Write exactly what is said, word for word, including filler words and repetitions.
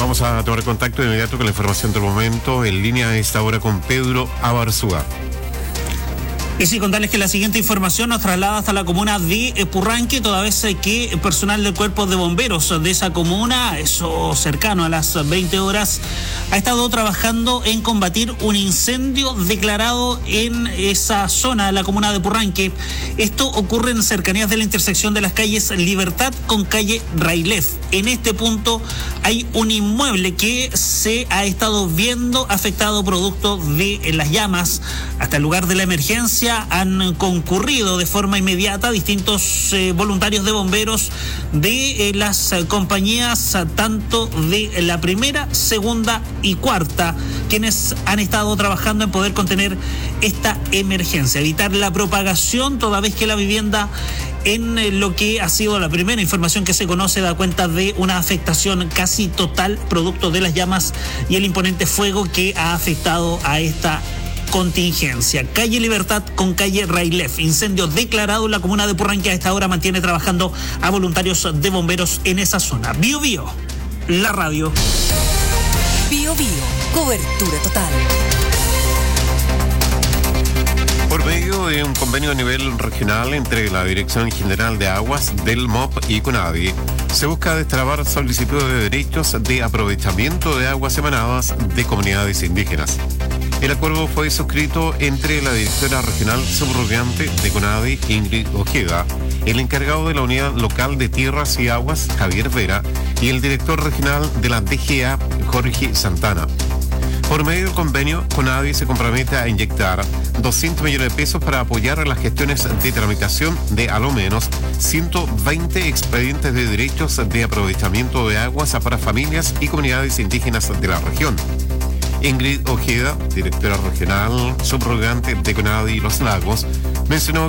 Vamos a tomar contacto de inmediato con la información del momento. En línea a esta hora con Pedro Abarzúa. Y sí, contarles que la siguiente información nos traslada hasta la comuna de Purranque, toda vez que el personal del cuerpo de bomberos de esa comuna, eso cercano a las veinte horas, ha estado trabajando en combatir un incendio declarado en esa zona, la comuna de Purranque. Esto ocurre en cercanías de la intersección de las calles Libertad con calle Railef. En este punto hay un inmueble que se ha estado viendo afectado producto de las llamas. Hasta el lugar de la emergencia han concurrido de forma inmediata distintos eh, voluntarios de bomberos de eh, las eh, compañías tanto de la primera, segunda y cuarta, quienes han estado trabajando en poder contener esta emergencia, evitar la propagación, toda vez que la vivienda, en eh, lo que ha sido la primera información que se conoce, da cuenta de una afectación casi total producto de las llamas y el imponente fuego que ha afectado a esta contingencia. Calle Libertad con calle Railef. Incendio declarado en la comuna de Purranque. A esta hora mantiene trabajando a voluntarios de bomberos en esa zona. Bio Bio, la radio. Bio Bio, cobertura total. Por medio de un convenio a nivel regional entre la Dirección General de Aguas del M O P y CONADI, se busca destrabar solicitudes de derechos de aprovechamiento de aguas emanadas de comunidades indígenas. El acuerdo fue suscrito entre la directora regional subrogante de CONADI, Ingrid Ojeda, el encargado de la unidad local de tierras y aguas, Javier Vera, y el director regional de la D G A, Jorge Santana. Por medio del convenio, CONADI se compromete a inyectar doscientos millones de pesos para apoyar las gestiones de tramitación de a lo menos ciento veinte expedientes de derechos de aprovechamiento de aguas para familias y comunidades indígenas de la región. Ingrid Ojeda, directora regional subrogante de CONADI Los Lagos, mencionó